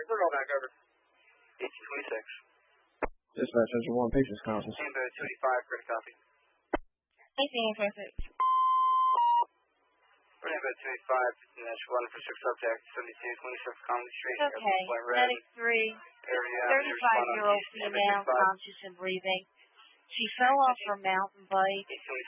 Put it all back over. 1826. Dispatch, Engine 1, patient's conscious. Amber 285, correct copy. 1826. Amber 285, Nash 1 for 6 subject, 7226 Conley Street. Okay, medic 3, 35-year-old female, conscious and breathing. She fell off her mountain bike.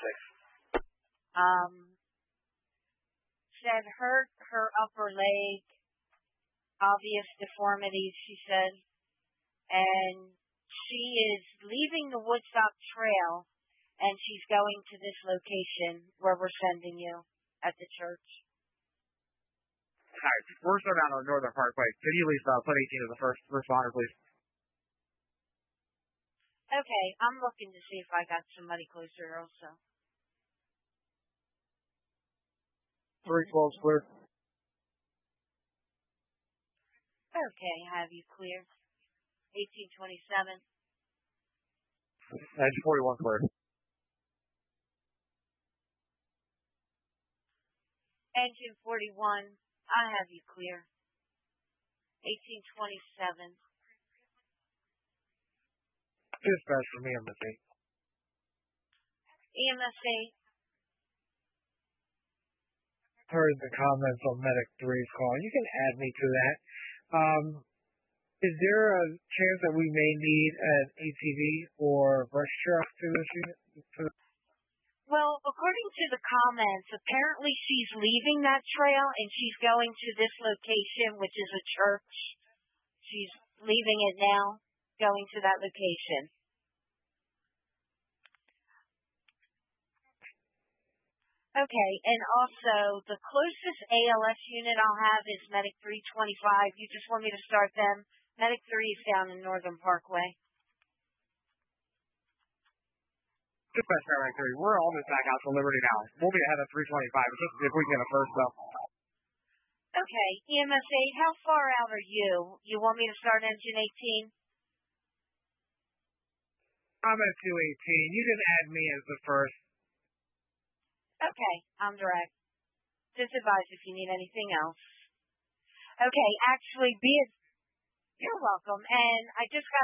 1826. Said hurt her upper leg, obvious deformities, she said, and she is leaving the Woodstock Trail, and she's going to this location where we're sending you at the church. All right, we're still down on Northern Parkway. Could you at least put 18 as the first responder, please? Okay, I'm looking to see if I got somebody closer also. 312's clear. Okay, have you clear. 1827. Edge 41 clear. Engine 41, I have you clear. 1827. Dispatch from EMS 8. EMS 8. Heard the comments on Medic 3's call. You can add me to that. Is there a chance that we may need an ATV or brush truck to this unit? Well, according to the comments, apparently she's leaving that trail and she's going to this location, which is a church. She's leaving it now, going to that location. Okay, and also the closest ALS unit I'll have is Medic 325. You just want me to start them? Medic 3 is down in Northern Parkway. Dispatch Medic 3, we're almost back out to Liberty now. We'll be ahead of 325, just if we get a first though. Okay, EMS 8, how far out are you? You want me to start engine 18? I'm at 218. You can add me as the first. Okay, I'm direct. Just advise if you need anything else. Okay, actually, you're welcome. And I just got